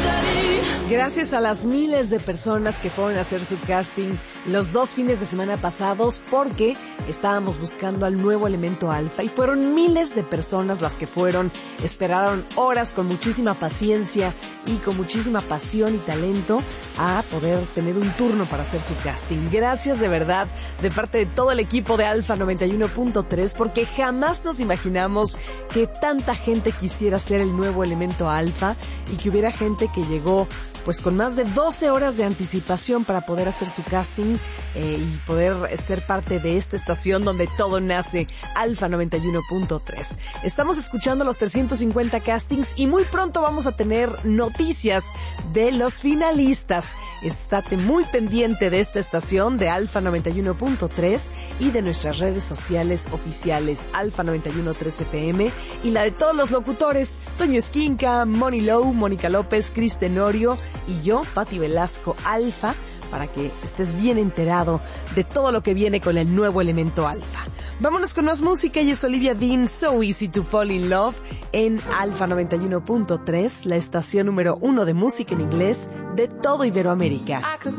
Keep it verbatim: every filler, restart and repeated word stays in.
Gracias a las miles de personas que fueron a hacer su casting los dos fines de semana pasados, porque estábamos buscando al nuevo elemento alfa y fueron miles de personas las que fueron, esperaron horas con muchísima paciencia y con muchísima pasión y talento a poder tener un turno para hacer su casting. Gracias de verdad de parte de todo el equipo de Alfa noventa y uno punto tres, porque jamás nos imaginamos que tanta gente quisiera ser el nuevo elemento alfa y que hubiera gente que llegó pues con más de doce horas de anticipación para poder hacer su casting eh, y poder ser parte de esta estación donde todo nace, Alfa noventa y uno punto tres. Estamos escuchando los trescientos cincuenta castings y muy pronto vamos a tener noticias de los finalistas. Estate muy pendiente de esta estación de Alfa noventa y uno punto tres y de nuestras redes sociales oficiales, Alfa noventa y uno punto tres F M, y la de todos los locutores, Toño Esquinca, Moni Lowe, Mónica López, Cris Tenorio y yo, Pati Velasco Alfa, para que estés bien enterado de todo lo que viene con el nuevo elemento alfa. Vámonos con más música, y es Olivia Dean, So Easy to Fall in Love, en Alfa noventa y uno punto tres, la estación número uno de música en inglés de todo Iberoamérica.